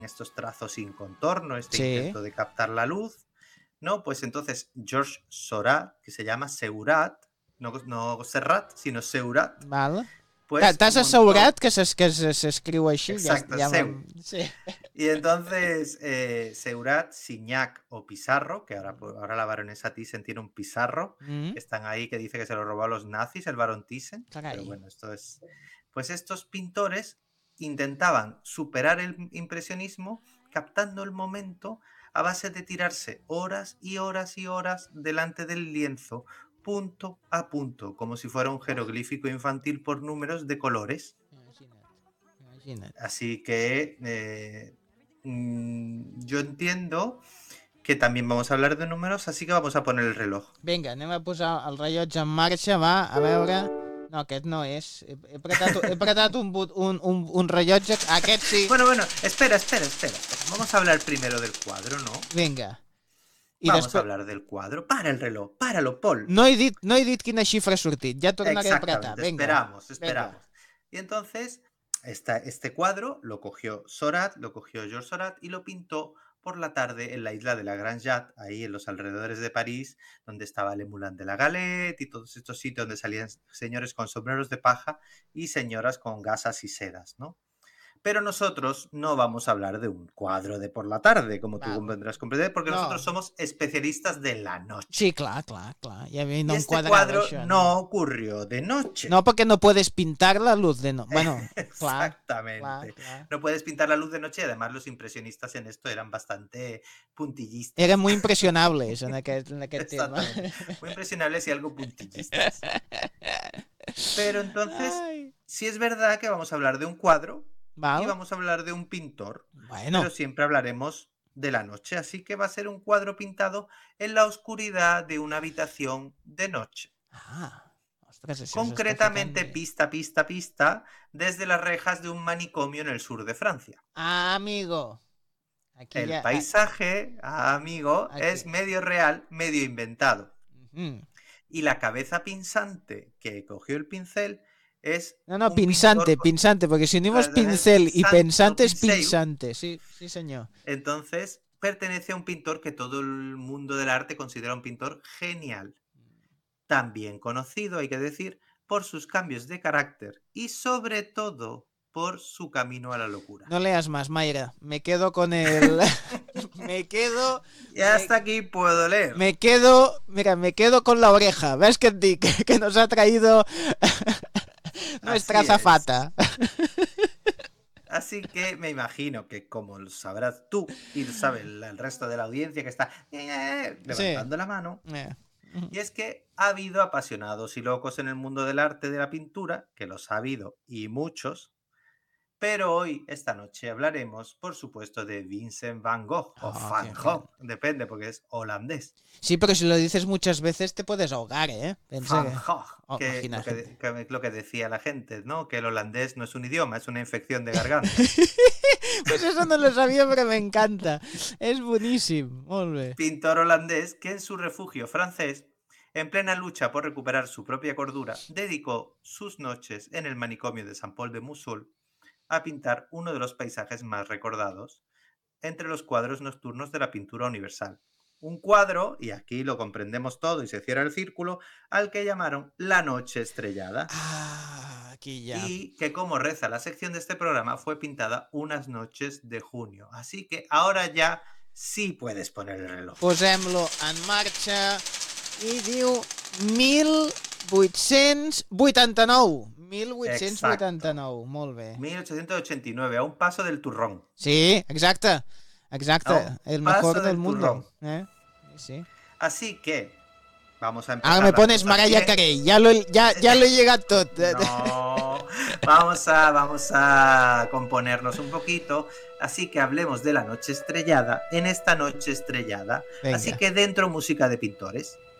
estos trazos sin contorno, este Sí. intento de captar la luz, ¿no? Pues entonces Georges Seurat, que se llama Seurat, no Serrat, sino Seurat, Val. pues T'has assegurat que s'escriu així? Exacto, Ja Seu. Sí. Y entonces Seurat, Signac o Pizarro, que ahora la baronesa Thyssen tiene un Pizarro, que están ahí, que dice que se lo robó a los nazis, el barón Thyssen. Caray. Pero bueno, esto es... Pues estos pintores intentaban superar el impresionismo captando el momento a base de tirarse horas y horas y horas delante del lienzo, punto a punto, como si fuera un jeroglífico infantil por números de colores. Imagina't. Así que yo entiendo que también vamos a hablar de números, así que vamos a poner el reloj. Vinga, anem a posar el rellotge en marxa, va, a veure... No, aquest no és. He apretat un rellotge... Aquest sí. Bueno, espera. Vamos a hablar primero del cuadro, ¿no? Vinga. Vamos a hablar del cuadro. Para el reloj, páralo, Paul. No he dit quina xifra ha sortit, ja tornaré a apretar. Vinga. Esperamos. Y entonces, este cuadro lo cogió Georges Seurat y lo pintó por la tarde en la isla de la Grande Jatte, ahí en los alrededores de París, donde estaba Le Moulin de la Galette y todos estos sitios donde salían señores con sombreros de paja y señoras con gasas y sedas, ¿no? Pero nosotros no vamos a hablar de un cuadro de por la tarde, como tú vendrás a comprender, porque nosotros somos especialistas de la noche. Sí, clar. Ja y este cuadro això, no ocurrió de noche. No, porque no puedes pintar la luz de noche. Bueno, exactamente. Clar. No puedes pintar la luz de noche y además los impresionistas en esto eran bastante puntillistas. Eran muy impresionables en aquest tema. Muy impresionables y algo puntillistas. Pero entonces, sí es verdad que vamos a hablar de un cuadro. Y vamos a hablar de un pintor, pero siempre hablaremos de la noche, así que va a ser un cuadro pintado en la oscuridad de una habitación de noche. Ostres, concretamente pista, desde las rejas de un manicomio en el sur de Francia. Amigo. Aquí el paisaje, amigo, es medio real, medio inventado. Y la cabeza pinzante que cogió el pincel es... No, pinzante, porque si unimos pincel y pensante es pinzante, sí, señor. Entonces, pertenece a un pintor que todo el mundo del arte considera un pintor genial. También conocido, hay que decir, por sus cambios de carácter y sobre todo por su camino a la locura. No leas más, Mayra, me quedo con el... Y hasta aquí puedo leer. Me quedo con la oreja, ¿ves que que nos ha traído... nuestra azafata. Así que me imagino que como lo sabrás tú y lo sabe el resto de la audiencia que está levantando la mano, y es que ha habido apasionados y locos en el mundo del arte de la pintura, que los ha habido y muchos, pero hoy, esta noche, hablaremos, por supuesto, de Vincent Van Gogh o Van Gogh, depende, porque es holandés. Sí, pero si lo dices muchas veces te puedes ahogar, ¿eh? Van Gogh, lo que decía la gente, ¿no? Que el holandés no es un idioma, es una infección de garganta. Pues eso no lo sabía, pero me encanta. Es buenísimo. Molt bé. Pintor holandés que en su refugio francés, en plena lucha por recuperar su propia cordura, dedicó sus noches en el manicomio de Saint-Paul-de-Mossoul a pintar uno de los paisajes más recordados entre los cuadros nocturnos de la pintura universal. Un cuadro, y aquí lo comprendemos todo y se cierra el círculo, al que llamaron La Noche Estrellada. Aquí ya. Y que, como reza la sección de este programa, fue pintada unas noches de junio. Así que ahora ya sí puedes poner el reloj. Posem-lo en marxa i diu 1889. 1889, molt bé. 1889, a un paso del turrón. Sí, exacte. El mejor del mundo. Sí. Así que vamos a empezar. Ahora me pones Mariah Carey, ya lo he llegado todo. No, vamos a componernos un poquito. Así que hablemos de la noche estrellada en esta noche estrellada. Venga. Así que dentro música de pintores.